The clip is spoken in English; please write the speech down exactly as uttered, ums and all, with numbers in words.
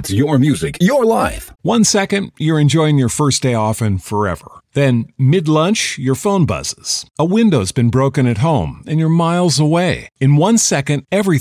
It's your music, your life. One second, you're enjoying your first day off and forever. Then, mid-lunch, your phone buzzes. A window's been broken at home, and you're miles away. In one second, everything